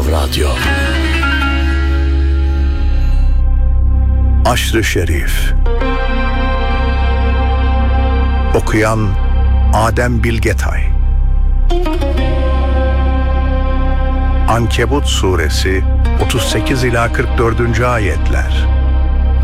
Radyo. Aşr-ı Şerif. Okuyan Adem Bilgetay. Ankebut suresi 38 ila 44. ayetler.